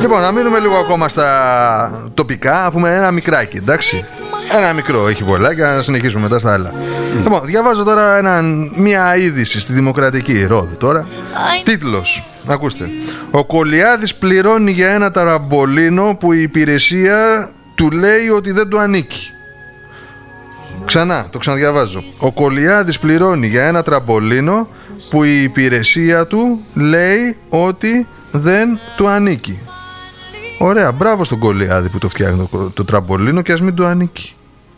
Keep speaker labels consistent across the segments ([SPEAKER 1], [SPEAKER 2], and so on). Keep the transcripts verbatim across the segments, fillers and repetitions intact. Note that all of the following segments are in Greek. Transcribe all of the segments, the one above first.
[SPEAKER 1] Λοιπόν, να μείνουμε λίγο ακόμα στα τοπικά. Πούμε ένα μικράκι, εντάξει. Ένα μικρό, έχει πολλά, και να συνεχίσουμε μετά στα άλλα. Mm. Λοιπόν, διαβάζω τώρα ένα, μια είδηση στη Δημοκρατική Ρόδο τώρα. Τίτλος, ακούστε. Ο Κολιάδης πληρώνει για ένα ταραμπολίνο που η υπηρεσία του λέει ότι δεν του ανήκει. Ξανά, το ξαναδιαβάζω. Ο Κολιάδης πληρώνει για ένα τραμπολίνο που η υπηρεσία του λέει ότι δεν του ανήκει. Ωραία, μπράβο στον Κολιάδη που το φτιάχνει το, το τραμπολίνο, και ας μην του ανήκει.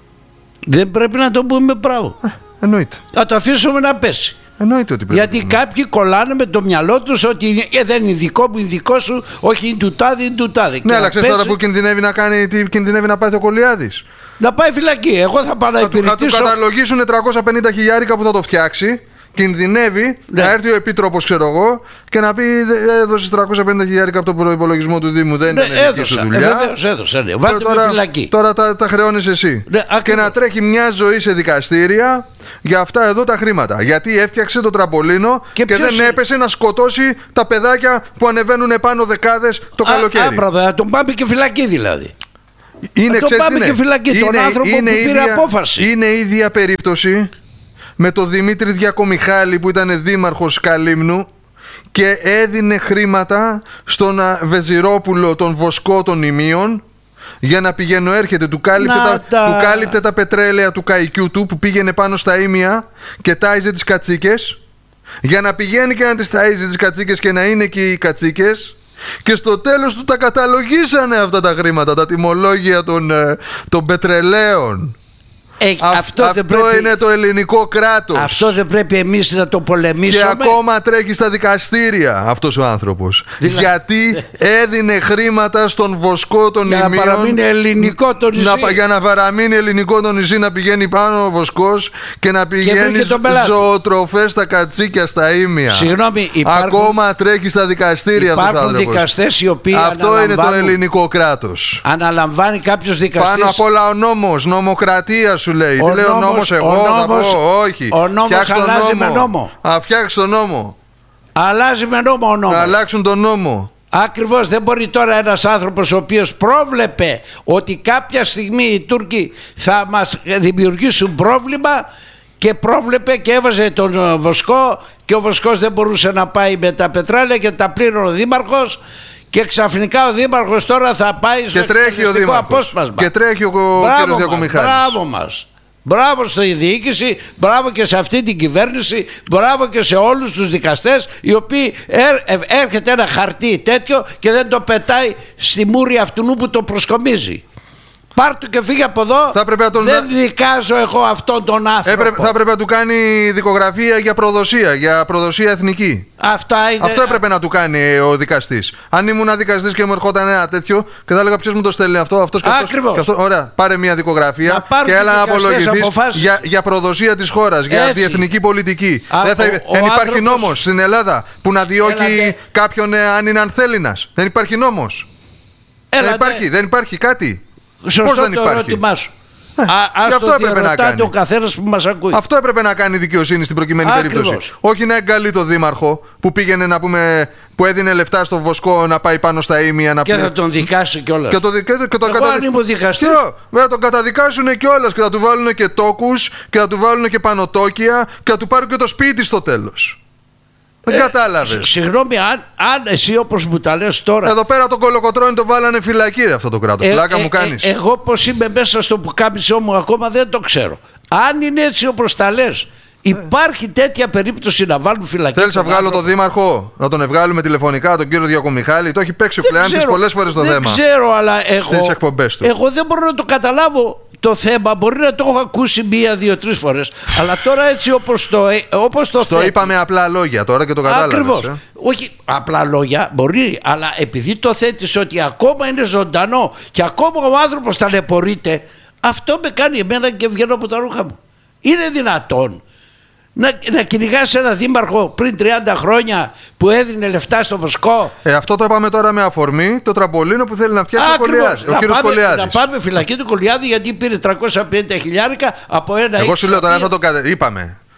[SPEAKER 2] Δεν πρέπει να το πούμε μπράβο.
[SPEAKER 1] Ε, εννοείται.
[SPEAKER 2] Θα το αφήσουμε να πέσει.
[SPEAKER 1] Εννοείται ότι πρέπει.
[SPEAKER 2] Γιατί κάποιοι κολλάνε με το μυαλό τους ότι ε, δεν είναι δικό μου, είναι δικό σου, όχι είναι του τάδε, είναι του τάδε.
[SPEAKER 1] Ναι, αλλά ξέρεις τώρα που κινδυνεύει να κάνει, τι κινδυνεύει να πάει ο Κολιάδης.
[SPEAKER 2] Να πάει φυλακή. Εγώ θα πάω να υπηρετήσω.
[SPEAKER 1] Θα του καταλογίσουν τριακόσια πενήντα χιλιάρικα που θα το φτιάξει. Κινδυνεύει ναι. να έρθει ο επίτροπος, ξέρω εγώ, και να πει έδωσες τριακόσια πενήντα χιλιάρικα από τον προϋπολογισμό του Δήμου. Δεν ναι, είναι έδωσα, δική σου δουλειά.
[SPEAKER 2] Βεβαίως έδωσα. Ναι. Βάλτε
[SPEAKER 1] τώρα,
[SPEAKER 2] με φυλακή.
[SPEAKER 1] Τώρα τα, τα χρεώνεις εσύ.
[SPEAKER 2] Ναι,
[SPEAKER 1] και να τρέχει μια ζωή σε δικαστήρια για αυτά εδώ τα χρήματα. Γιατί έφτιαξε το τραμπολίνο και, και δεν έπεσε να σκοτώσει τα παιδάκια που ανεβαίνουν επάνω δεκάδες το α, καλοκαίρι.
[SPEAKER 2] Άμπραβε, να τον πάμε και φυλακή δηλαδή.
[SPEAKER 1] Είναι,
[SPEAKER 2] να τον πάμε
[SPEAKER 1] είναι,
[SPEAKER 2] και φυλακή.
[SPEAKER 1] Είναι,
[SPEAKER 2] τον άνθρωπο
[SPEAKER 1] είναι,
[SPEAKER 2] που πήρε
[SPEAKER 1] ίδια,
[SPEAKER 2] απόφαση.
[SPEAKER 1] Είναι η ίδια περίπτωση με τον Δημήτρη Διακομιχάλη που ήταν δήμαρχος Καλύμνου και έδινε χρήματα στον Βεζιρόπουλο, τον Βοσκό των Ιμίων, για να πηγαίνω έρχεται, του κάλυπτε, τα,
[SPEAKER 2] τα...
[SPEAKER 1] του κάλυπτε τα πετρέλαια του καϊκιού του που πήγαινε πάνω στα Ίμια και τάιζε τις κατσίκες, για να πηγαίνει και να τις ταΐζει τις κατσίκες και να είναι εκεί οι κατσίκες, και στο τέλος του τα καταλογίσανε αυτά τα χρήματα, τα τιμολόγια των, των πετρελαίων.
[SPEAKER 2] Ε, Α, αυτό
[SPEAKER 1] αυτό
[SPEAKER 2] δεν πρέπει,
[SPEAKER 1] είναι το ελληνικό κράτος.
[SPEAKER 2] Αυτό δεν πρέπει εμείς να το πολεμήσουμε.
[SPEAKER 1] Και ακόμα τρέχει στα δικαστήρια αυτός ο άνθρωπος. Δηλαδή, γιατί έδινε χρήματα στον Βοσκό των Ιμίων.
[SPEAKER 2] Για να παραμείνει ελληνικό το νησί.
[SPEAKER 1] Να, για να παραμείνει ελληνικό το νησί, να πηγαίνει πάνω ο Βοσκός και να πηγαίνει ζωοτροφές στα κατσίκια, στα Ίμια.
[SPEAKER 2] Συγγνώμη, υπάρχουν,
[SPEAKER 1] ακόμα τρέχει στα δικαστήρια αυτός ο άνθρωπος.
[SPEAKER 2] Δικαστές οι οποίοι
[SPEAKER 1] αυτό είναι το ελληνικό κράτος.
[SPEAKER 2] Αναλαμβάνει κάποιος δικαστής.
[SPEAKER 1] Πάνω απ' όλα ο νόμος, νομοκρατία σου λέει. Τι λέει ο νόμος, εγώ
[SPEAKER 2] ο
[SPEAKER 1] θα
[SPEAKER 2] νόμος,
[SPEAKER 1] πω, όχι.
[SPEAKER 2] Ο νόμος αλλάζει νόμο. με νόμο.
[SPEAKER 1] Α, φτιάξει τον νόμο.
[SPEAKER 2] Αλλάζει με νόμο ο νόμος.
[SPEAKER 1] Να αλλάξουν τον νόμο.
[SPEAKER 2] Ακριβώς, δεν μπορεί τώρα ένας άνθρωπος ο οποίος πρόβλεπε ότι κάποια στιγμή οι Τούρκοι θα μας δημιουργήσουν πρόβλημα και πρόβλεπε και έβαζε τον Βοσκό και ο Βοσκός δεν μπορούσε να πάει με τα πετράλαια και τα πλήρωνε ο δήμαρχος. Και ξαφνικά ο δήμαρχος τώρα θα πάει στο εκτελεστικό απόσπασμα.
[SPEAKER 1] Και τρέχει ο κύριος Διακομιχάλης.
[SPEAKER 2] Μπράβο μας. Μπράβο στη διοίκηση, μπράβο και σε αυτή την κυβέρνηση, μπράβο και σε όλους τους δικαστές, οι οποίοι έρ, έρχεται ένα χαρτί τέτοιο και δεν το πετάει στη μούρη αυτού που το προσκομίζει. Πάρ' του και φύγει από εδώ.
[SPEAKER 1] Θα να τον...
[SPEAKER 2] Δεν δικάζω εγώ αυτόν τον άνθρωπο.
[SPEAKER 1] Έπρεπε, θα έπρεπε να του κάνει δικογραφία για προδοσία, για προδοσία εθνική.
[SPEAKER 2] Αυτά είναι...
[SPEAKER 1] Αυτό έπρεπε να του κάνει ο δικαστής. Αν ήμουν δικαστής και μου ερχόταν ένα τέτοιο και θα έλεγα ποιος μου το στέλνει αυτό, αυτός και αυτός.
[SPEAKER 2] Ακριβώς.
[SPEAKER 1] Και αυτό, ωραία, πάρε μια δικογραφία και έλα να απολογηθείς για, για προδοσία της χώρας, για
[SPEAKER 2] Έτσι.
[SPEAKER 1] διεθνική πολιτική.
[SPEAKER 2] Α,
[SPEAKER 1] δεν θα,
[SPEAKER 2] ο,
[SPEAKER 1] δεν
[SPEAKER 2] ο
[SPEAKER 1] υπάρχει
[SPEAKER 2] άνθρωπος...
[SPEAKER 1] νόμος στην Ελλάδα που να διώκει
[SPEAKER 2] Έλατε.
[SPEAKER 1] κάποιον ε, αν είναι ανθέληνας. Δεν υπάρχει νόμος. Δεν υπάρχει, δεν υπάρχει κάτι.
[SPEAKER 2] Σωστό. Πώς δεν το υπάρχει. Ερώτημά σου.
[SPEAKER 1] Ε, Α, ας αυτό έπρεπε να κάνει.
[SPEAKER 2] Ο καθένας που μας ακούει.
[SPEAKER 1] Αυτό έπρεπε να κάνει η δικαιοσύνη στην προκειμένη
[SPEAKER 2] Ακριβώς.
[SPEAKER 1] περίπτωση. Όχι να εγκαλεί το δήμαρχο που πήγαινε να πούμε, που έδινε λεφτά στο Βοσκό να πάει πάνω στα Ίμια να
[SPEAKER 2] και
[SPEAKER 1] πει...
[SPEAKER 2] θα τον δικάσει κιόλας.
[SPEAKER 1] Και το, και, και το
[SPEAKER 2] Εγώ
[SPEAKER 1] κατα...
[SPEAKER 2] αν ήμουν δικαστής.
[SPEAKER 1] Βέβαια τον καταδικάσουν κιόλας και θα του βάλουν και τόκους και θα του βάλουν και πανωτόκια και θα του πάρουν και το σπίτι στο τέλος. Δεν ε, κατάλαβες.
[SPEAKER 2] Συγγνώμη, αν, αν εσύ όπως μου τα λες τώρα.
[SPEAKER 1] Εδώ πέρα τον Κολοκοτρώνη το βάλανε φυλακή αυτό το κράτος. Ε, Πλάκα ε, μου κάνεις.
[SPEAKER 2] Ε, εγώ πως είμαι μέσα στο πουκάμισό μου ακόμα δεν το ξέρω. Αν είναι έτσι όπως τα λες, υπάρχει τέτοια περίπτωση να βάλουν φυλακή.
[SPEAKER 1] Θέλεις να βγάλω τον δήμαρχο, να τον βγάλουμε τηλεφωνικά, τον κύριο Διακομιχάλη. Το έχει παίξει ο Φλεάντης πολλές φορές το
[SPEAKER 2] δεν
[SPEAKER 1] θέμα.
[SPEAKER 2] Δεν ξέρω, αλλά εγώ,
[SPEAKER 1] στις εκπομπές του.
[SPEAKER 2] Εγώ δεν μπορώ να το καταλάβω. Το θέμα μπορεί να το έχω ακούσει μία, δύο, τρεις φορές. Αλλά τώρα έτσι όπως το, όπως το
[SPEAKER 1] Στο
[SPEAKER 2] θέτει,
[SPEAKER 1] είπαμε απλά λόγια τώρα και το κατάλαβες.
[SPEAKER 2] Ακριβώς.
[SPEAKER 1] Ε?
[SPEAKER 2] Όχι απλά λόγια, μπορεί, αλλά επειδή το θέτεις ότι ακόμα είναι ζωντανό και ακόμα ο άνθρωπος ταλαιπωρείται, αυτό με κάνει εμένα και βγαίνω από τα ρούχα μου. Είναι δυνατόν να, να κυνηγάς ένα δήμαρχο πριν τριάντα χρόνια που έδινε λεφτά στο Βοσκό?
[SPEAKER 1] Ε, αυτό το είπαμε τώρα με αφορμή το τραμπολίνο που θέλει να φτιάξει ο Κολιάδης, ο κύριος Κολιάδης.
[SPEAKER 2] Να πάμε φυλακή του Κολιάδη γιατί πήρε τριακόσια πενήντα χιλιάρικα από ένα.
[SPEAKER 1] Εγώ σου λέω τώρα θα το κατα... είπαμε.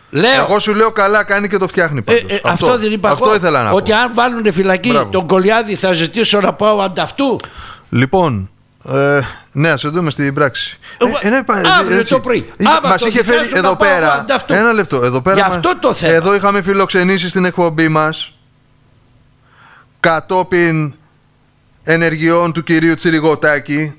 [SPEAKER 2] Λέω,
[SPEAKER 1] εγώ σου λέω καλά κάνει και το φτιάχνει πάντως.
[SPEAKER 2] Ε, ε,
[SPEAKER 1] αυτό,
[SPEAKER 2] αυτό δεν είπα
[SPEAKER 1] αυτό
[SPEAKER 2] εγώ,
[SPEAKER 1] ήθελα να
[SPEAKER 2] ότι
[SPEAKER 1] πω.
[SPEAKER 2] αν βάλουν φυλακή
[SPEAKER 1] Μπράβο.
[SPEAKER 2] τον Κολιάδη θα ζητήσω να πάω ανταυτού.
[SPEAKER 1] Λοιπόν, ε, ναι, ας δούμε στην πράξη.
[SPEAKER 2] Ε,
[SPEAKER 1] ε, ναι,
[SPEAKER 2] αύριο
[SPEAKER 1] έτσι.
[SPEAKER 2] το πρωί.
[SPEAKER 1] Μας είχε φέρει εδώ πέρα. Ένα λεπτό. Εδώ πέρα.
[SPEAKER 2] Γι' αυτό το θέμα.
[SPEAKER 1] Εδώ είχαμε φιλοξενήσει στην εκπομπή μας κατόπιν ενεργειών του κυρίου Τσιριγωτάκη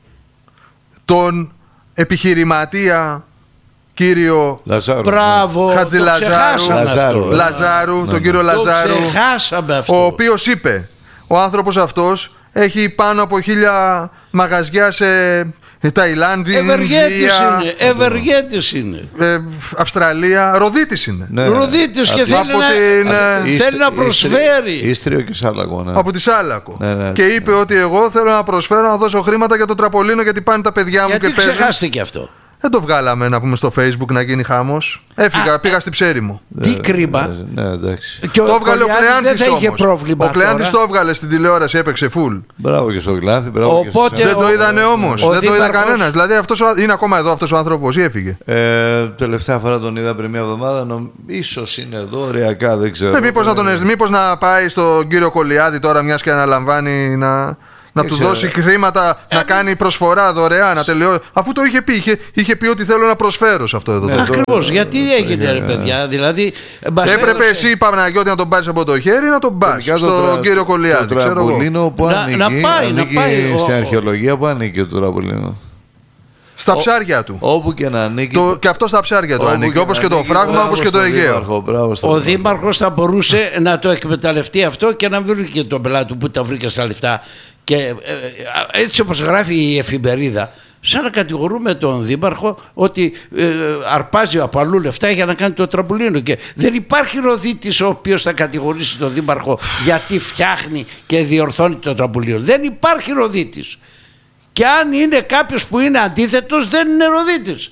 [SPEAKER 1] τον επιχειρηματία κύριο
[SPEAKER 3] Λαζάρου.
[SPEAKER 2] Μπράβο.
[SPEAKER 1] Χατζηλαζάρου,
[SPEAKER 3] Λαζάρου.
[SPEAKER 1] Λαζάρου,
[SPEAKER 3] Ναι,
[SPEAKER 1] τον
[SPEAKER 3] ναι.
[SPEAKER 1] κύριο Λαζάρου,
[SPEAKER 2] Το ξεχάσαμε αυτό.
[SPEAKER 1] ο οποίος είπε, ο άνθρωπος αυτός έχει πάνω από χίλια μαγαζιά σε Ταϊλάνδη,
[SPEAKER 2] Ευεργέτης
[SPEAKER 1] Ινδία,
[SPEAKER 2] είναι. Ευεργέτης είναι.
[SPEAKER 1] ε, Αυστραλία, Ροδίτης είναι.
[SPEAKER 3] Ναι.
[SPEAKER 2] Ροδίτης και
[SPEAKER 3] Από-
[SPEAKER 2] θέλει
[SPEAKER 1] από
[SPEAKER 2] να,
[SPEAKER 1] την,
[SPEAKER 2] θέλει
[SPEAKER 3] Ίστρι-
[SPEAKER 2] να προσφέρει.
[SPEAKER 3] Ίστρι- Ίστριο και Σάλαγο, ναι.
[SPEAKER 1] Από τη Σάλακο.
[SPEAKER 3] Ναι, ναι,
[SPEAKER 1] και
[SPEAKER 3] ναι.
[SPEAKER 1] είπε ότι εγώ θέλω να προσφέρω να δώσω χρήματα για το τραπολίνο γιατί πάνε τα παιδιά μου
[SPEAKER 2] Γιατί
[SPEAKER 1] και παίζουν.
[SPEAKER 2] ξεχάστηκε αυτό.
[SPEAKER 1] Δεν το βγάλαμε να πούμε στο Facebook να γίνει χάμος. Έφυγα,
[SPEAKER 2] Α,
[SPEAKER 1] πήγα στη ψέρι μου.
[SPEAKER 2] Τι κρίμα.
[SPEAKER 3] Ναι, ναι, εντάξει.
[SPEAKER 2] Και
[SPEAKER 1] Το έβγαλε ο
[SPEAKER 2] Κολιάδης δεν
[SPEAKER 1] Κλεάνθης
[SPEAKER 2] θα είχε
[SPEAKER 1] όμως.
[SPEAKER 2] πρόβλημα
[SPEAKER 1] Ο Κλεάνθης
[SPEAKER 2] τώρα.
[SPEAKER 1] το έβγαλε στην τηλεόραση, έπαιξε full.
[SPEAKER 3] Μπράβο και στο Γκλάθι, μπράβο και στο
[SPEAKER 2] Οπότε
[SPEAKER 3] Σάλαγο.
[SPEAKER 1] Δεν το
[SPEAKER 2] ο-
[SPEAKER 1] είδανε όμως.
[SPEAKER 2] ο
[SPEAKER 1] Δεν το είδε
[SPEAKER 2] δήμαρχος-
[SPEAKER 1] κανένας. Δηλαδή αυτός ο- είναι ακόμα εδώ αυτός ο άνθρωπος ή έφυγε.
[SPEAKER 3] Ε, τελευταία φορά τον είδα πριν μια εβδομάδα. Νομ... Ίσως είναι εδώ, ωριακά, δεν ξέρω.
[SPEAKER 1] Ε, μήπως, να τον,
[SPEAKER 3] Δεν-
[SPEAKER 1] μήπως να πάει στον κύριο Κολιάδη τώρα μιας και αναλαμβάνει να, να
[SPEAKER 3] Δεν
[SPEAKER 1] του
[SPEAKER 3] ξέρω.
[SPEAKER 1] δώσει χρήματα να κάνει προσφορά δωρεάν, να τελειώσει. Αφού το είχε πει, είχε, είχε πει ότι θέλω να προσφέρω σε αυτό εδώ.
[SPEAKER 3] Ναι,
[SPEAKER 1] το-
[SPEAKER 2] Ακριβώς.
[SPEAKER 3] το-
[SPEAKER 2] Γιατί
[SPEAKER 3] το-
[SPEAKER 2] έγινε,
[SPEAKER 3] το-
[SPEAKER 2] ρε
[SPEAKER 3] ναι.
[SPEAKER 2] παιδιά. Δηλαδή. μας
[SPEAKER 1] Έπρεπε
[SPEAKER 2] έδωσε-
[SPEAKER 1] εσύ, Παναγιώτη, να τον πάρεις από το χέρι να τον πας
[SPEAKER 3] Τελικά το
[SPEAKER 1] στον
[SPEAKER 3] τρα-
[SPEAKER 1] κύριο Κολιάδη.
[SPEAKER 3] Το
[SPEAKER 1] ξέρω εγώ.
[SPEAKER 3] τραμπολίνο που
[SPEAKER 2] Να-
[SPEAKER 3] ανήκει,
[SPEAKER 2] να πάει, να
[SPEAKER 3] ανήκει
[SPEAKER 2] πάει. Ο-
[SPEAKER 3] στην
[SPEAKER 2] ο-
[SPEAKER 3] αρχαιολογία που ανήκει το τραμπολίνο.
[SPEAKER 1] Στα ψάρια του.
[SPEAKER 3] Όπου και να ανήκει.
[SPEAKER 1] Το, και αυτό στα ψάρια του
[SPEAKER 3] όπου
[SPEAKER 1] ανήκει.
[SPEAKER 3] και
[SPEAKER 1] Όπως
[SPEAKER 3] να
[SPEAKER 1] και το
[SPEAKER 3] ανήκει,
[SPEAKER 1] φράγμα,
[SPEAKER 3] μπράβο
[SPEAKER 1] όπως και το
[SPEAKER 3] στον
[SPEAKER 1] Αιγαίο.
[SPEAKER 3] Δήμαρχο, μπράβο στον
[SPEAKER 2] Ο
[SPEAKER 3] Δήμαρχο.
[SPEAKER 2] Δήμαρχος θα μπορούσε να το εκμεταλλευτεί αυτό και να βρει και τον πελάτη του που τα βρήκε στα λεφτά. Και ε, ε, έτσι όπως γράφει η εφημερίδα, σαν να κατηγορούμε τον Δήμαρχο ότι ε, αρπάζει από αλλού λεφτά για να κάνει το τραμπουλίνο. Και δεν υπάρχει Ροδίτης ο οποίος θα κατηγορήσει τον Δήμαρχο γιατί φτιάχνει και διορθώνει το τραμπουλίνο. Δεν υπάρχει Ροδίτης. Και αν είναι κάποιος που είναι αντίθετος, δεν είναι Ροδίτης.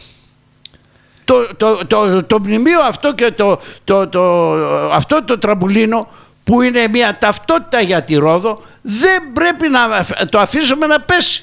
[SPEAKER 2] Το, το, το, το μνημείο αυτό και το, το, το, αυτό το τραμπουλίνο που είναι μια ταυτότητα για τη Ρόδο, δεν πρέπει να το αφήσουμε να πέσει.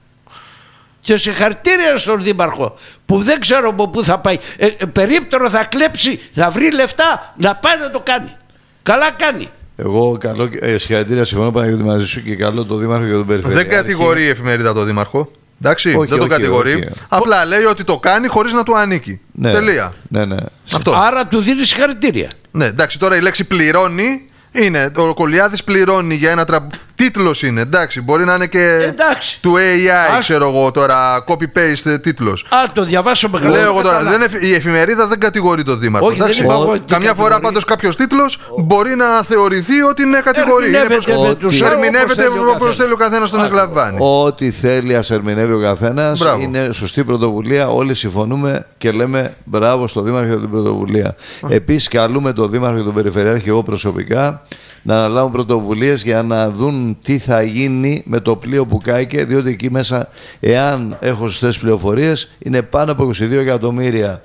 [SPEAKER 2] Και συγχαρητήρια στον Δήμαρχο που δεν ξέρω από πού θα πάει. Ε, ε, περίπτερο θα κλέψει, θα βρει λεφτά να πάει να το κάνει. Καλά κάνει.
[SPEAKER 3] Εγώ καλό, ε, συγχαρητήρια, συμφωνώ Παναγιώτη μαζί σου και καλό το Δήμαρχο και τον Περιφερειάρχη.
[SPEAKER 1] Δεν κατηγορεί η εφημερίδα τον Δήμαρχο. Εντάξει,
[SPEAKER 3] Όχι,
[SPEAKER 1] δεν τον
[SPEAKER 3] όχι,
[SPEAKER 1] κατηγορεί.
[SPEAKER 3] όχι.
[SPEAKER 1] Απλά λέει ότι το κάνει χωρίς να του ανήκει.
[SPEAKER 3] Ναι,
[SPEAKER 1] Τελεία.
[SPEAKER 3] Ναι, ναι.
[SPEAKER 1] Αυτό.
[SPEAKER 2] Άρα του δίνει συγχαρητήρια.
[SPEAKER 1] Ναι, εντάξει, τώρα η λέξη πληρώνει είναι. Ο Κολιάδης πληρώνει για ένα τρα... τίτλος είναι. Εντάξει, μπορεί να είναι και
[SPEAKER 2] Εντάξει.
[SPEAKER 1] του έι άι,
[SPEAKER 2] Ας-
[SPEAKER 1] ξέρω εγώ τώρα, copy-paste τίτλος.
[SPEAKER 2] Α, το διαβάσω με καλά.
[SPEAKER 1] Λέω εγώ τώρα,
[SPEAKER 2] Καλά.
[SPEAKER 1] δεν εφ- η εφημερίδα δεν κατηγορεί τον Δήμαρχο.
[SPEAKER 2] Όχι, δεν
[SPEAKER 1] εντάξει.
[SPEAKER 2] είπα εγώ τι
[SPEAKER 1] Καμιά φορά
[SPEAKER 2] κατηγορεί.
[SPEAKER 1] πάντως κάποιος τίτλος μπορεί να θεωρηθεί ότι είναι κατηγορεί. Είναι
[SPEAKER 2] Ερμηνεύεται
[SPEAKER 1] προς-
[SPEAKER 2] με τους
[SPEAKER 3] Ότι-
[SPEAKER 2] άλλους
[SPEAKER 1] Ερμηνεύεται
[SPEAKER 2] όπως θέλει ο
[SPEAKER 1] όπως
[SPEAKER 2] καθένας.
[SPEAKER 1] θέλει ο καθένας τον
[SPEAKER 2] Ακριβώς.
[SPEAKER 1] εκλαμβάνει.
[SPEAKER 3] Ό,τι θέλει ας ερμηνεύει ο καθένας.
[SPEAKER 1] Μπράβο.
[SPEAKER 3] Είναι σωστή πρωτοβουλία. Όλοι συμφωνούμε και λέμε μπράβο στο Δήμαρχο για την πρωτοβουλία. Επίσης, καλούμε τον Δήμαρχο και τον Περιφερειάρχη, εγώ προσωπικά, να αναλάβουν πρωτοβουλίες για να δουν τι θα γίνει με το πλοίο που κάηκε, διότι εκεί μέσα, εάν έχω σωστές πληροφορίες, είναι πάνω από είκοσι δύο εκατομμύρια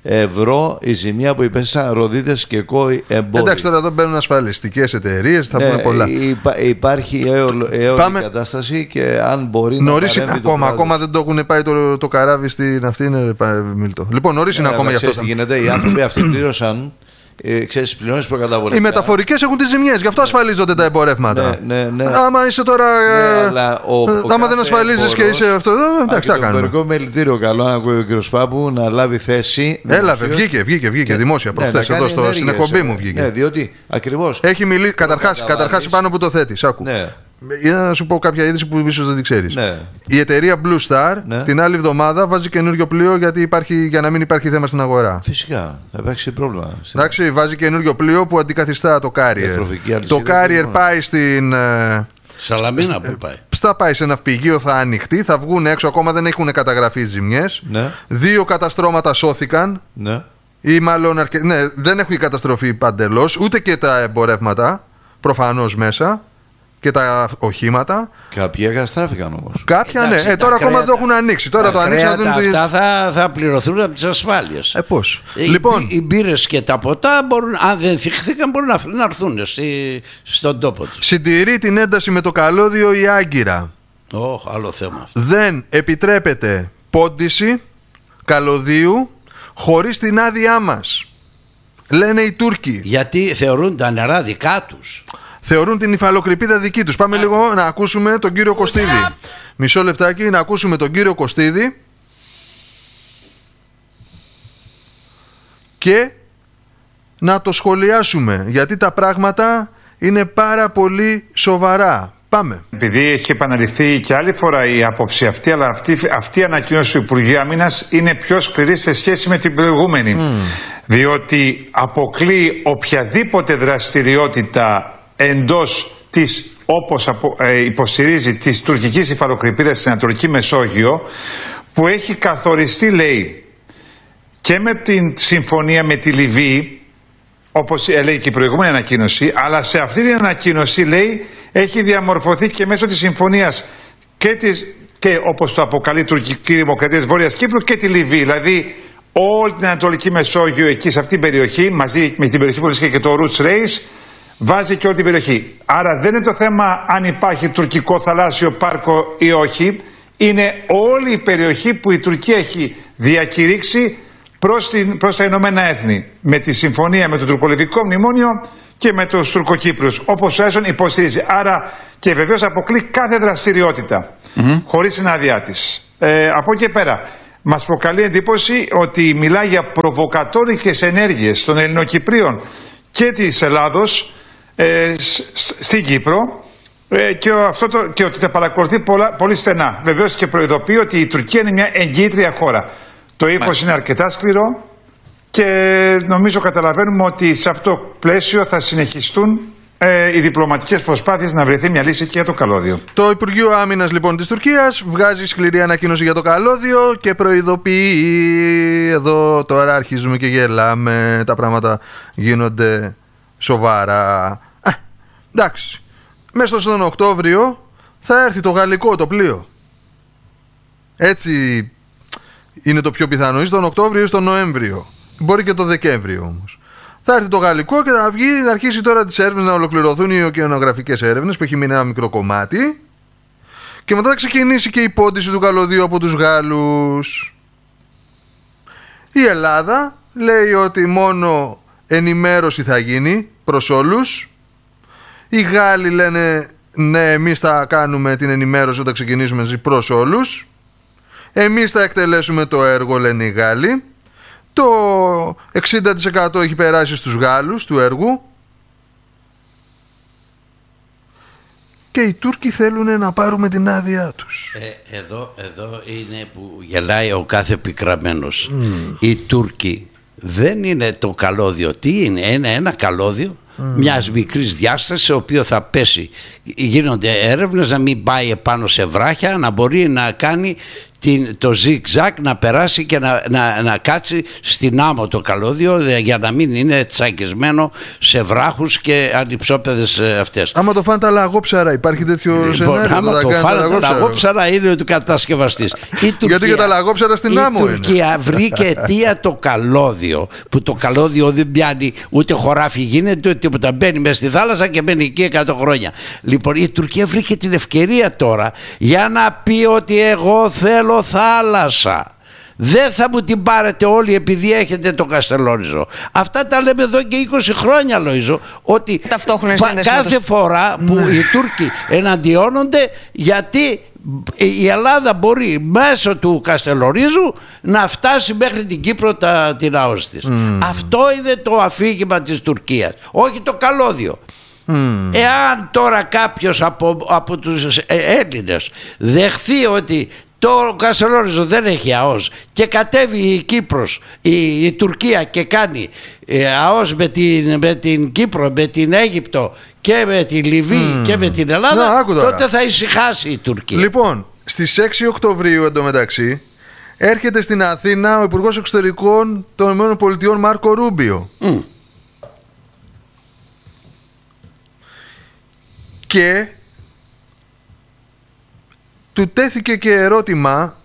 [SPEAKER 3] ευρώ η ζημιά που υπέστησαν Ροδίτες και κόοι εμπόροι.
[SPEAKER 1] Εντάξει, τώρα εδώ μπαίνουν ασφαλιστικές εταιρείες, θα
[SPEAKER 3] Ναι,
[SPEAKER 1] πούμε πολλά.
[SPEAKER 3] υπά- υπάρχει έολο- έολη
[SPEAKER 1] Πάμε-
[SPEAKER 3] κατάσταση και αν μπορεί
[SPEAKER 1] Νωρίς
[SPEAKER 3] να
[SPEAKER 1] είναι
[SPEAKER 3] παρέμβει το
[SPEAKER 1] ακόμα,
[SPEAKER 3] κράτος.
[SPEAKER 1] ακόμα δεν το έχουν πάει το, το καράβι στην αυτή, είναι πα- Μίλτο. Λοιπόν, νωρίς είναι
[SPEAKER 3] Ε,
[SPEAKER 1] ακόμα
[SPEAKER 3] αλλά
[SPEAKER 1] γι' αυτό.
[SPEAKER 3] ξέρεις τι γίνεται, οι άνθρωποι αυτοί πλήρωσαν, ε, ξέρεις, πληρώνεις προκαταβολικά.
[SPEAKER 1] Οι μεταφορικές έχουν τις ζημιές, γι' αυτό ασφαλίζονται τα εμπορεύματα.
[SPEAKER 3] Ναι, ναι, ναι.
[SPEAKER 1] Άμα είσαι τώρα.
[SPEAKER 3] Ναι,
[SPEAKER 1] ε,
[SPEAKER 3] αλλά ο- ο
[SPEAKER 1] άμα δεν
[SPEAKER 3] κάθε
[SPEAKER 1] ασφαλίζεις και
[SPEAKER 3] εμπόρος-
[SPEAKER 1] είσαι αυτό. ε, Εντάξει,
[SPEAKER 3] Α,
[SPEAKER 1] τι
[SPEAKER 3] και
[SPEAKER 1] θα
[SPEAKER 3] το
[SPEAKER 1] κάνουμε.
[SPEAKER 3] εμπορικό μελητήριο, καλό να ακούει ο κ. Πάπου, να λάβει θέση.
[SPEAKER 1] Έλαβε,
[SPEAKER 3] δημοσίως.
[SPEAKER 1] βγήκε, βγήκε, βγήκε
[SPEAKER 3] Και-
[SPEAKER 1] δημόσια
[SPEAKER 3] ναι, να
[SPEAKER 1] προχθές
[SPEAKER 3] κάνει
[SPEAKER 1] εδώ στο, στην
[SPEAKER 3] ενέργειες,
[SPEAKER 1] εκπομπή
[SPEAKER 3] ε,
[SPEAKER 1] μου βγήκε.
[SPEAKER 3] Ναι, διότι ακριβώς.
[SPEAKER 1] Έχει μιλήσει, καταρχάς,
[SPEAKER 3] καταβάλεις.
[SPEAKER 1] καταρχάς πάνω που το θέτεις, άκου.
[SPEAKER 3] Ναι.
[SPEAKER 1] Για να σου πω κάποια είδηση που ίσως δεν την ξέρεις.
[SPEAKER 3] Ναι.
[SPEAKER 1] Η εταιρεία Blue Star
[SPEAKER 3] Ναι.
[SPEAKER 1] την άλλη εβδομάδα βάζει καινούριο πλοίο γιατί υπάρχει, για να μην υπάρχει θέμα στην αγορά.
[SPEAKER 3] Φυσικά, θα υπάρξει πρόβλημα.
[SPEAKER 1] Εντάξει, βάζει καινούριο πλοίο που αντικαθιστά το Carrier.
[SPEAKER 3] Διατροφική
[SPEAKER 1] Το
[SPEAKER 3] αλυσίδα,
[SPEAKER 1] Carrier
[SPEAKER 3] λοιπόν.
[SPEAKER 1] πάει στην. ε,
[SPEAKER 2] Σαλαμίνα που πάει.
[SPEAKER 1] Στα πάει σε ναυπηγείο, θα ανοιχτεί, θα βγουν έξω. Ακόμα δεν έχουν καταγραφεί ζημιές.
[SPEAKER 3] Ναι.
[SPEAKER 1] Δύο καταστρώματα σώθηκαν.
[SPEAKER 3] Ναι.
[SPEAKER 1] Ή μάλλον αρκε... ναι, δεν έχουν καταστροφεί παντελώς. Ούτε και τα εμπορεύματα. Προφανώς μέσα. Και τα οχήματα.
[SPEAKER 3] Κάποια καταστράφηκαν όμως.
[SPEAKER 1] Κάποια
[SPEAKER 2] Εντάξει,
[SPEAKER 1] ναι. Ε,
[SPEAKER 2] τα
[SPEAKER 1] τώρα ακόμα
[SPEAKER 2] κρέατα-
[SPEAKER 1] δεν το έχουν ανοίξει. Τώρα
[SPEAKER 2] Τα
[SPEAKER 1] το ανοίξουν να
[SPEAKER 2] κρέατα
[SPEAKER 1] δουν. τι-
[SPEAKER 2] αυτά θα, θα πληρωθούν από τις ασφάλειες.
[SPEAKER 1] Ε, πώς.
[SPEAKER 2] Οι,
[SPEAKER 1] Λοιπόν,
[SPEAKER 2] οι μπύρες και τα ποτά μπορούν, αν δεν θυχθήκαν, μπορούν να, να έρθουν στη, στον τόπο τους.
[SPEAKER 1] συντηρεί την ένταση με το καλώδιο η Άγκυρα.
[SPEAKER 2] Ω, άλλο θέμα αυτό.
[SPEAKER 1] Δεν επιτρέπεται πόντιση καλωδίου χωρίς την άδειά μας. Λένε οι Τούρκοι.
[SPEAKER 2] Γιατί θεωρούν τα νερά δικά τους.
[SPEAKER 1] Θεωρούν την υφαλοκρηπίδα δική τους. Πάμε λίγο να ακούσουμε τον κύριο Κωστίδη. Μισό λεπτάκι να ακούσουμε τον κύριο Κωστίδη. Και να το σχολιάσουμε, γιατί τα πράγματα είναι πάρα πολύ σοβαρά. Πάμε.
[SPEAKER 4] Επειδή έχει επαναληφθεί και άλλη φορά η άποψη αυτή, αλλά αυτή, αυτή η ανακοίνωση του Υπουργείου Άμυνας είναι πιο σκληρή σε σχέση με την προηγούμενη. Mm. Διότι αποκλεί οποιαδήποτε δραστηριότητα εντός της, όπως απο, ε, υποστηρίζει, της τουρκικής υφαλοκρηπίδας στην Ανατολική Μεσόγειο, που έχει καθοριστεί, λέει, και με την συμφωνία με τη Λιβύη, όπως λέει και η προηγούμενη ανακοίνωση, αλλά σε αυτή την ανακοίνωση, λέει, έχει διαμορφωθεί και μέσω της συμφωνίας και, της, και όπως το αποκαλεί η τουρκική δημοκρατία της Βόρειας Κύπρου και τη Λιβύη. Δηλαδή όλη την Ανατολική Μεσόγειο εκεί σε αυτή την περιοχή, μαζί με την περιοχή που βρίσκεται και το Roots Race, βάζει και όλη την περιοχή. Άρα δεν είναι το θέμα αν υπάρχει τουρκικό θαλάσσιο πάρκο ή όχι. Είναι όλη η περιοχή που η Τουρκία έχει διακηρύξει προς, την, προς τα Ηνωμένα Έθνη, με τη συμφωνία με το τουρκολιβικό μνημόνιο και με τους Τουρκοκύπριους, όπως ο Έσον υποστηρίζει. Άρα και βεβαίως αποκλεί κάθε δραστηριότητα mm-hmm. χωρίς την άδειά της. Ε, από εκεί και πέρα μας προκαλεί εντύπωση ότι μιλάει για προβοκατόρικες ενέργειες των Ελληνοκυπρίων και της Ελλάδος ε, στην Κύπρο ε, και, αυτό το, και ότι τα παρακολουθεί πολλά, πολύ στενά. Βεβαίως και προειδοποιεί ότι η Τουρκία είναι μια εγγύητρια χώρα. Το ύφος είναι αρκετά σκληρό και νομίζω καταλαβαίνουμε ότι σε αυτό το πλαίσιο θα συνεχιστούν ε, οι διπλωματικές προσπάθειες να βρεθεί μια λύση και για το καλώδιο.
[SPEAKER 1] Το Υπουργείο Άμυνας λοιπόν της Τουρκίας βγάζει σκληρή ανακοίνωση για το καλώδιο και προειδοποιεί. Εδώ τώρα αρχίζουμε και γελάμε, τα πράγματα γίνονται σοβαρά. Α, εντάξει, μέσα στον Οκτώβριο θα έρθει το γαλλικό το πλοίο. Έτσι είναι το πιο πιθανό, ή στον Οκτώβριο ή στον Νοέμβριο. Μπορεί και το Δεκέμβριο όμως. Θα έρθει το γαλλικό και θα βγει, να αρχίσει τώρα τις έρευνες, να ολοκληρωθούν οι ωκεανογραφικές έρευνες που έχει μείνει ένα μικρό κομμάτι. Και μετά θα ξεκινήσει και η πόντιση του καλωδίου από τους Γάλλους. Η Ελλάδα λέει ότι μόνο ενημέρωση θα γίνει προς όλους. Οι Γάλλοι λένε ναι, εμείς θα κάνουμε την ενημέρωση όταν ξεκινήσουμε προς όλους. Εμείς θα εκτελέσουμε το έργο, λένε οι Γάλλοι. Το εξήντα τοις εκατό έχει περάσει στους Γάλλους του έργου. Και οι Τούρκοι θέλουν να πάρουμε την άδειά τους.
[SPEAKER 2] Ε, εδώ, εδώ είναι που γελάει ο κάθε πικραμένος. Mm. Οι Τούρκοι δεν είναι το καλώδιο. Τι είναι, είναι ένα καλώδιο mm. μιας μικρής διάστασης, ο οποίο θα πέσει. Γίνονται έρευνες να μην πάει επάνω σε βράχια, να μπορεί να κάνει την, το zig-zag, να περάσει και να, να, να κάτσει στην άμμο το καλώδιο, για να μην είναι τσακισμένο σε βράχους και ανυψόπεδες αυτές.
[SPEAKER 1] Άμα το φάνε τα λαγόψαρα, υπάρχει τέτοιο λοιπόν, σενάριο?
[SPEAKER 2] Άμα το φάνε τα λαγόψαρα είναι ο κατασκευαστής.
[SPEAKER 1] Γιατί και τα λαγόψαρα στην άμμο είναι. Η
[SPEAKER 2] Τουρκία βρήκε αιτία το καλώδιο, που το καλώδιο δεν πιάνει ούτε χωράφι γίνεται ούτε τίποτα, μπαίνει μέσα στη θάλασσα και μπαίνει εκεί εκατό χρόνια. Λοιπόν, η Τουρκία βρήκε την ευκαιρία τώρα για να πει ότι εγώ θέλω θάλασσα. Δεν θα μου την πάρετε όλοι επειδή έχετε το Καστελόριζο. Αυτά τα λέμε εδώ και είκοσι χρόνια, Λοΐζο, ότι κάθε φορά που ναι. οι Τούρκοι εναντιώνονται, γιατί η Ελλάδα μπορεί μέσω του Καστελορίζου να φτάσει μέχρι την Κύπρο τα, την ΑΟΣ της. Mm. Αυτό είναι το αφήγημα της Τουρκίας, όχι το καλώδιο. Mm. Εάν τώρα κάποιος από, από τους Έλληνες δεχθεί ότι το Καστελόριζο δεν έχει ΑΟΣ και κατέβει η Κύπρος, η, η Τουρκία και κάνει ΑΟΣ με την, με την Κύπρο, με την Αίγυπτο και με τη Λιβύη mm. και με την Ελλάδα, να, τότε θα ησυχάσει η Τουρκία.
[SPEAKER 1] Λοιπόν, στις έξι Οκτωβρίου εντωμεταξύ έρχεται στην Αθήνα ο Υπουργός Εξωτερικών των ΗΠΑ Μάρκο Ρούμπιο. Mm. Και του τέθηκε και ερώτημα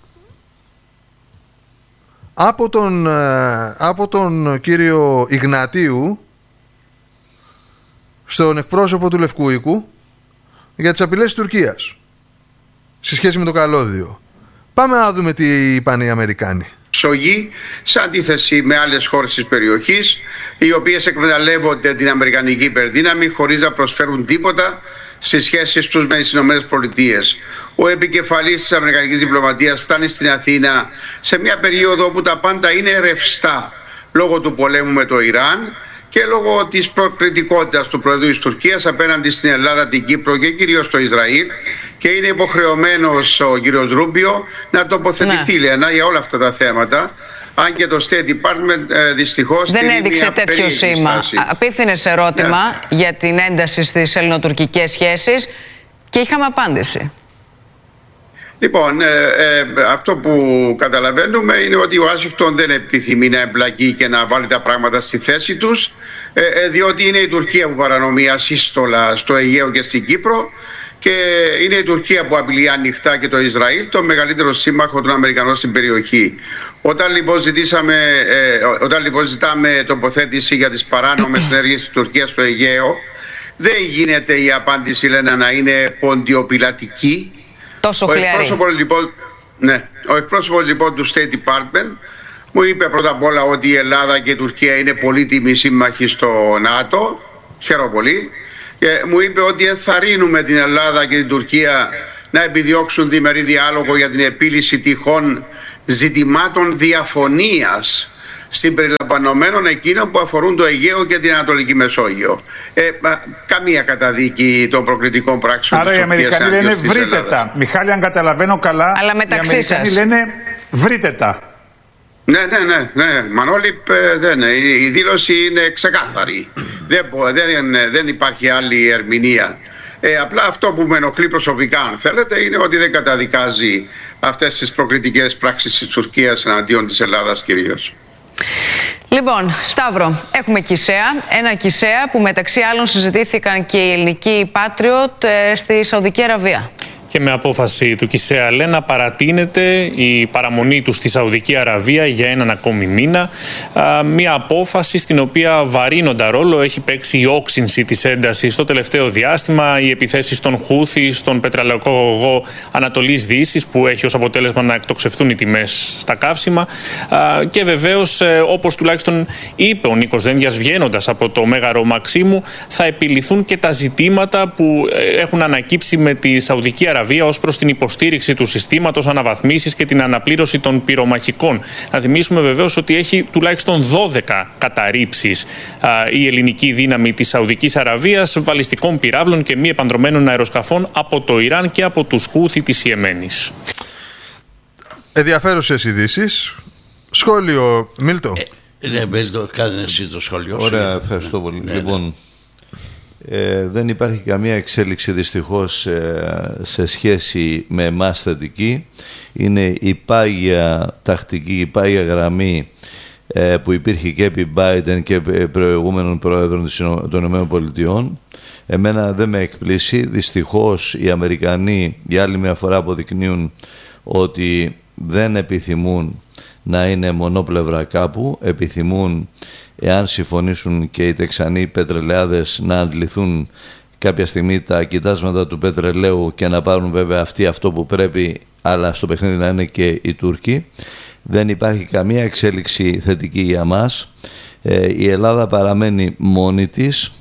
[SPEAKER 1] από τον, από τον κύριο Ιγνατίου, στον εκπρόσωπο του Λευκού Οίκου, για τις απειλές της Τουρκίας σε σχέση με το καλώδιο. Πάμε να δούμε τι είπαν οι Αμερικάνοι.
[SPEAKER 5] Μεσόγειο, σε αντίθεση με άλλες χώρες της περιοχής, οι οποίες εκμεταλλεύονται την αμερικανική υπερδύναμη χωρίς να προσφέρουν τίποτα στις σχέσεις τους με τις ΗΠΑ. Ο επικεφαλής της αμερικανικής διπλωματίας φτάνει στην Αθήνα σε μια περίοδο όπου τα πάντα είναι ρευστά λόγω του πολέμου με το Ιράν και λόγω της προκριτικότητας του Προεδρού της Τουρκίας απέναντι στην Ελλάδα, την Κύπρο και κυρίως το Ισραήλ, και είναι υποχρεωμένος ο κύριος Ρούμπιο να τοποθετηθεί, ναι, Λένα, για όλα αυτά τα θέματα. Αν και το State Department ε, δυστυχώς
[SPEAKER 6] δεν έδειξε τέτοιο σήμα. Απίφθινες ερώτημα, ναι, για την ένταση στις ελληνοτουρκικές σχέσεις και είχαμε απάντηση. Λοιπόν, ε, ε, αυτό που καταλαβαίνουμε είναι ότι ο Ουάσιγκτον δεν επιθυμεί να εμπλακεί και να βάλει τα πράγματα στη θέση τους, ε, ε, διότι είναι η Τουρκία που παρανομεί ασύστολα στο Αιγαίο και στην Κύπρο, και είναι η Τουρκία που απειλεί ανοιχτά και το Ισραήλ, το μεγαλύτερο σύμμαχο των Αμερικανών στην περιοχή. Όταν λοιπόν, ζητήσαμε, ε, όταν λοιπόν ζητάμε τοποθέτηση για τις παράνομες ενέργειες της Τουρκίας στο Αιγαίο, δεν γίνεται η απάντηση, λένε, να είναι ποντιοπιλατική. Τόσο
[SPEAKER 5] ο εκπρόσωπος, λοιπόν, ναι, ο εκπρόσωπος λοιπόν του State Department μου είπε πρώτα απ' όλα ότι η Ελλάδα και η Τουρκία είναι πολύτιμοι σύμμαχοι στο ΝΑΤΟ. Χαίρομαι πολύ. Και μου είπε ότι ενθαρρύνουμε την Ελλάδα και την Τουρκία να επιδιώξουν διμερή διάλογο για την επίλυση τυχόν ζητημάτων διαφωνίας συμπεριλαμβανομένων εκείνων που αφορούν το Αιγαίο και την Ανατολική Μεσόγειο. Ε, καμία καταδίκη των προκριτικών πράξεων.
[SPEAKER 4] Άρα οι Αμερικανοί λένε βρείτε τα. Μιχάλη, αν καταλαβαίνω καλά,
[SPEAKER 6] αλλά μεταξύ
[SPEAKER 4] οι Αμερικανοί
[SPEAKER 6] σας
[SPEAKER 4] λένε βρείτε τα.
[SPEAKER 5] Ναι, ναι, ναι, ναι. Μανώλη, δεν, η, η δήλωση είναι ξεκάθαρη. δεν, δεν, δεν υπάρχει άλλη ερμηνεία. Ε, απλά αυτό που με ενοχλεί προσωπικά, αν θέλετε, είναι ότι δεν καταδικάζει αυτές τις προκριτικές πράξεις της Τουρκίας εναντίον της Ελλάδας κυρίως.
[SPEAKER 6] Λοιπόν, Σταύρο, έχουμε Κισέα. Ένα Κισέα που μεταξύ άλλων συζητήθηκαν και οι ελληνικοί Patriot στη Σαουδική Αραβία.
[SPEAKER 7] Και με απόφαση του Κισέα, λέει, να παρατείνεται η παραμονή του στη Σαουδική Αραβία για έναν ακόμη μήνα. Α, μια απόφαση στην οποία βαρύνοντα ρόλο έχει παίξει η όξυνση της έντασης στο τελευταίο διάστημα, οι επιθέσεις των Χούθι στον πετρελαϊκό αγωγό Ανατολής Δύσης, που έχει ως αποτέλεσμα να εκτοξευτούν οι τιμές στα καύσιμα. Α, και βεβαίως, ε, όπως τουλάχιστον είπε ο Νίκος Δένδιας βγαίνοντας από το Μέγαρο Μαξίμου, θα επιληθούν και τα ζητήματα που έχουν ανακύψει με τη Σαουδική Αραβία ως προς την υποστήριξη του συστήματος, αναβαθμίσεις και την αναπλήρωση των πυρομαχικών. Να θυμίσουμε βεβαίως ότι έχει τουλάχιστον δώδεκα καταρρίψεις α, η ελληνική δύναμη της Σαουδικής Αραβίας βαλιστικών πυράβλων και μη επανδρομένων αεροσκαφών από το Ιράν και από τους Χούθι της Ιεμένης.
[SPEAKER 1] Ενδιαφέρουσες ειδήσεις. Σχόλιο, Μίλτο.
[SPEAKER 2] Ε, ναι, Μίλτο, κάνε εσύ το σχόλιο.
[SPEAKER 3] Ωραία, ευχαριστώ πολύ. Ναι, λοιπόν, ναι. Ε, δεν υπάρχει καμία εξέλιξη δυστυχώς ε, σε σχέση με εμάς θετική. Είναι η πάγια τακτική, η πάγια γραμμή ε, που υπήρχε και επί Biden και προηγούμενων πρόεδρων των ΗΠΑ. Εμένα δεν με εκπλήσει. Δυστυχώς οι Αμερικανοί για άλλη μια φορά αποδεικνύουν ότι δεν επιθυμούν να είναι μονόπλευρα κάπου. Επιθυμούν, εάν συμφωνήσουν και οι Τεξανοί πετρελαιάδες, να αντληθούν κάποια στιγμή τα κοιτάσματα του πετρελαίου και να πάρουν βέβαια αυτοί αυτό που πρέπει, αλλά στο παιχνίδι να είναι και οι Τούρκοι. Δεν υπάρχει καμία εξέλιξη θετική για μας. Ε, η Ελλάδα παραμένει μόνη της.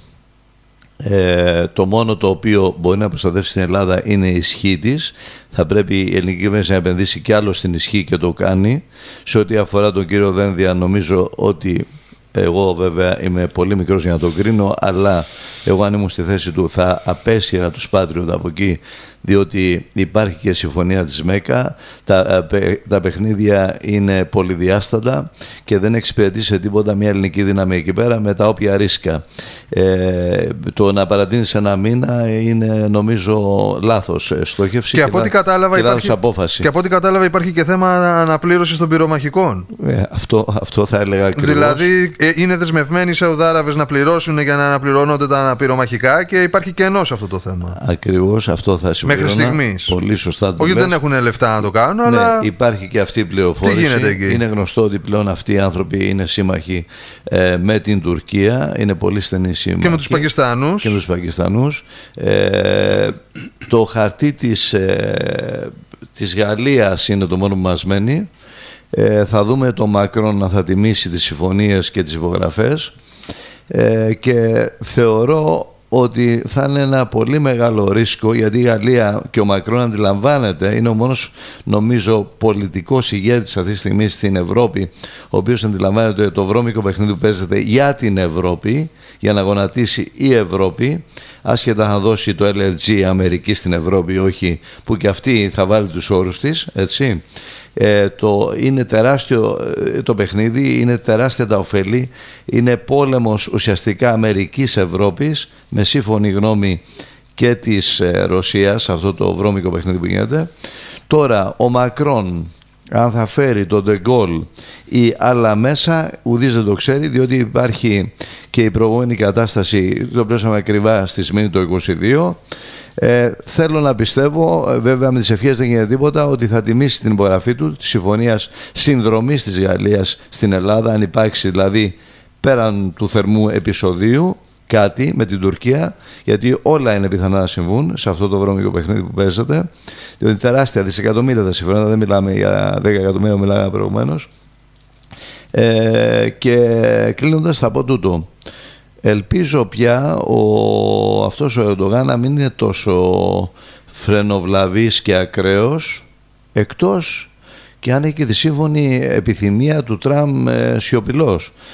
[SPEAKER 3] Ε, το μόνο το οποίο μπορεί να προστατεύσει την Ελλάδα είναι η ισχύ της. Θα πρέπει η ελληνική κυβέρνηση να επενδύσει κι άλλο στην ισχύ και το κάνει. Σε ό,τι αφορά τον κύριο Δένδια, νομίζω ότι εγώ βέβαια είμαι πολύ μικρός για να το κρίνω, αλλά εγώ αν ήμουν στη θέση του θα απέσυρα τους Patriot από εκεί, διότι υπάρχει και συμφωνία της ΜΕΚΑ, τα, τα παιχνίδια είναι πολυδιάστατα και δεν εξυπηρετεί σε τίποτα μια ελληνική δύναμη εκεί πέρα με τα όποια ρίσκα. Ε, το να παρατείνεις ένα μήνα είναι νομίζω λάθος στόχευση και, και, από, ό,τι κατάλαβα και υπάρχει, απόφαση.
[SPEAKER 1] Και από ό,τι κατάλαβα υπάρχει και θέμα αναπλήρωσης των πυρομαχικών.
[SPEAKER 3] Ε, αυτό, αυτό θα έλεγα ακριβώς.
[SPEAKER 1] Δηλαδή ε, είναι δεσμευμένοι οι Σαουδάραβες να πληρώσουν για να αναπληρώνονται τα πυρομαχικά και υπάρχει κενό σε αυτό το θέμα.
[SPEAKER 3] Ακριβώς αυτό θα σημαίνει.
[SPEAKER 1] Μέχρι στιγμής.
[SPEAKER 3] Πολύ σωστά το
[SPEAKER 1] Όχι,
[SPEAKER 3] λες.
[SPEAKER 1] δεν έχουν λεφτά να το κάνουν,
[SPEAKER 3] ναι,
[SPEAKER 1] αλλά
[SPEAKER 3] υπάρχει και αυτή η πληροφόρηση.
[SPEAKER 1] Τι γίνεται εκεί?
[SPEAKER 3] Είναι γνωστό ότι πλέον αυτοί οι άνθρωποι είναι σύμμαχοι ε, με την Τουρκία. Είναι πολύ στενοί σύμμαχοι.
[SPEAKER 1] Και με τους Πακιστάνους.
[SPEAKER 3] Και με τους Πακιστάνους. Ε, το χαρτί της, ε, της Γαλλίας είναι το μόνο που μας μένει. Ε, θα δούμε το Μακρόν να θα τιμήσει τις συμφωνίες και τις υπογραφές ε, και θεωρώ ότι θα είναι ένα πολύ μεγάλο ρίσκο, γιατί η Γαλλία και ο Μακρόν αντιλαμβάνεται, είναι ο μόνος νομίζω πολιτικός ηγέτης αυτή τη στιγμή στην Ευρώπη, ο οποίος αντιλαμβάνεται ότι το βρώμικο παιχνίδι που παίζεται για την Ευρώπη, για να γονατίσει η Ευρώπη, άσχετα να δώσει το ελ ελ τζι Αμερική στην Ευρώπη, όχι, που και αυτή θα βάλει τους όρους της, έτσι. Ε, το, είναι τεράστιο ε, το παιχνίδι, είναι τεράστια τα ωφέλη, είναι πόλεμος ουσιαστικά Αμερικής-Ευρώπης με σύμφωνη γνώμη και της ε, Ρωσίας, αυτό το βρώμικο παιχνίδι που γίνεται. Τώρα ο Μακρόν αν θα φέρει τον Ντεγκόλ ή άλλα μέσα, ουδής δεν το ξέρει, διότι υπάρχει και η προηγούμενη κατάσταση, το πλέσαμε ακριβά στη Σμήνη το είκοσι δύο. Ε, θέλω να πιστεύω, βέβαια με τις ευχές δεν γίνεται τίποτα, ότι θα τιμήσει την υπογραφή του της συμφωνίας συνδρομής της Γαλλίας στην Ελλάδα, αν υπάρξει δηλαδή πέραν του θερμού επεισοδίου κάτι με την Τουρκία, γιατί όλα είναι πιθανά να συμβούν σε αυτό το βρώμικο παιχνίδι που παίζεται, διότι τεράστια δισεκατομμύρια τα συμφωνία, δεν μιλάμε για δέκα εκατομμύρια, μιλάμε προηγουμένως. Ε, και κλείνοντας θα πω τούτο. Ελπίζω πια ο, αυτός ο Ερντογάν να μην είναι τόσο φρενοβλαβής και ακραίος, εκτός και αν έχει τη σύμφωνη επιθυμία του Τραμπ ε, σιωπηλός.